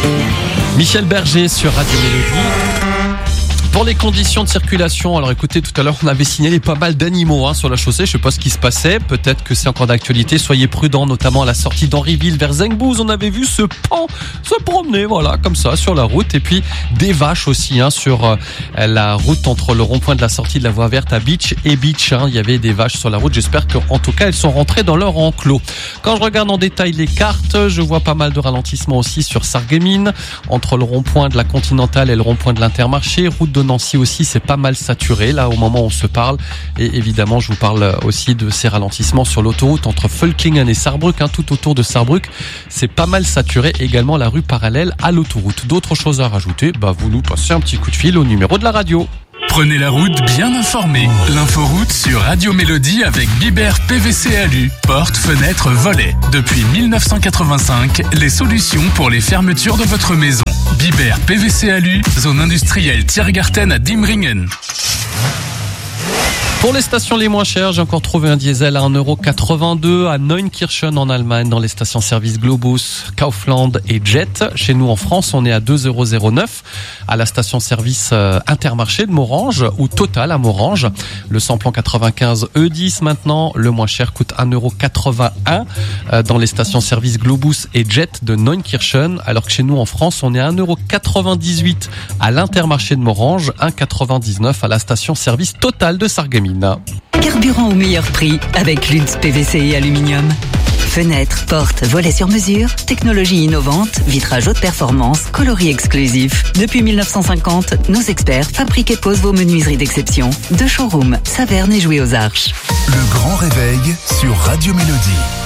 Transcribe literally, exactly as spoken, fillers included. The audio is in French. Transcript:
Michel Berger sur Radio Mélodie. Pour les conditions de circulation, alors écoutez, tout à l'heure on avait signalé pas mal d'animaux hein, sur la chaussée, je sais pas ce qui se passait, peut-être que c'est encore d'actualité, soyez prudents, notamment à la sortie d'Henryville vers Zengbouze, on avait vu ce pan se promener, voilà, comme ça, sur la route, et puis des vaches aussi hein, sur euh, la route entre le rond-point de la sortie de la voie verte à Beach et Beach, hein, il y avait des vaches sur la route, j'espère qu'en tout cas elles sont rentrées dans leur enclos. Quand je regarde en détail les cartes, je vois pas mal de ralentissements aussi sur Sarreguemines, entre le rond-point de la Continentale et le rond-point de l'Intermarché, route de Nancy aussi, c'est pas mal saturé là au moment où on se parle, et évidemment je vous parle aussi de ces ralentissements sur l'autoroute entre Völklingen et Saarbrück, hein, tout autour de Saarbrück, c'est pas mal saturé, également la rue parallèle à l'autoroute. D'autres choses à rajouter, bah vous nous passez un petit coup de fil au numéro de la radio. Prenez la route bien informée. L'inforoute sur Radio Mélodie avec Bibert P V C Alu. Porte, fenêtre, volets. Depuis dix-neuf cent quatre-vingt-cinq, les solutions pour les fermetures de votre maison. Bibert P V C Alu, zone industrielle Tiergarten à Diemringen. Pour les stations les moins chères, j'ai encore trouvé un diesel à un euro quatre-vingt-deux à Neunkirchen en Allemagne, dans les stations-service Globus, Kaufland et Jet. Chez nous en France, on est à deux euros zéro neuf à la station-service Intermarché de Morange ou Total à Morange. Le samplon quatre-vingt-quinze E dix maintenant, le moins cher coûte un euro quatre-vingt-un dans les stations-service Globus et Jet de Neunkirchen, alors que chez nous en France, on est à un euro quatre-vingt-dix-huit à l'Intermarché de Morange, un euro quatre-vingt-dix-neuf à la station-service Total de Sarreguemines. Carburant au meilleur prix avec Lutz P V C et aluminium. Fenêtres, portes, volets sur mesure, technologie innovante, vitrage haute performance, coloris exclusif. Depuis dix-neuf cent cinquante, nos experts fabriquent et posent vos menuiseries d'exception. De showroom, Saverne et Jouy aux Arches. Le grand réveil sur Radio Mélodie.